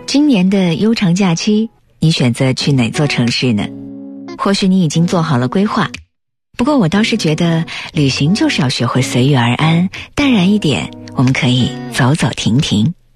今年的悠长假期，你选择去哪座城市呢？或许你已经做好了规划，不过我倒是觉得旅行就是要学会随遇而安，淡然一点，我们可以走走停停。